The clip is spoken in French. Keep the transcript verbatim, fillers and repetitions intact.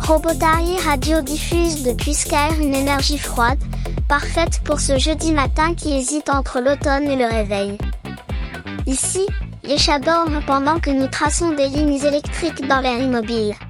Robotari Radio diffuse depuis Skyr une énergie froide, parfaite pour ce jeudi matin qui hésite entre l'automne et le réveil. Ici, Yesha dort pendant que nous traçons des lignes électriques dans l'air immobile.